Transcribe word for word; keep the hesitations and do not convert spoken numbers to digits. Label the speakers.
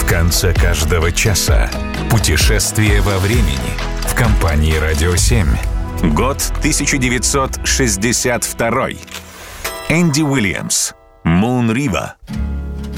Speaker 1: конце каждого часа. Путешествие во времени в компании «Радио семь». Год тысяча девятьсот шестьдесят второй. Энди Уильямс. «Moon River».